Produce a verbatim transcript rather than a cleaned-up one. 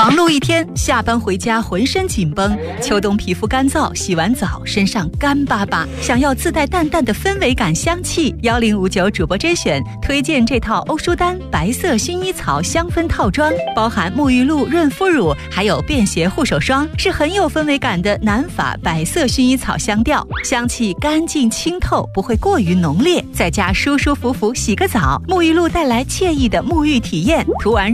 忙碌一天，下班回家浑身紧绷，秋冬皮肤干燥，洗完澡身上干巴巴，想要自带淡淡的氛围感香气。幺零五九主播甄选推荐这套欧舒丹白色薰衣草香氛套装，包含沐浴露、润肤乳，还有便携护手霜，是很有氛围感的南法白色薰衣草香调，香气干净清透，不会过于浓烈，在家舒舒服服洗个澡，沐浴露带来惬意的沐浴体验，涂完